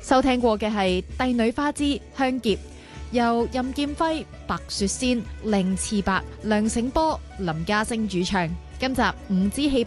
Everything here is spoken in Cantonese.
收聽過嘅係《帝女花之香劫》，由任劍輝、白雪仙、凌遲白、梁醒波、林家聲主唱。今集五支戲。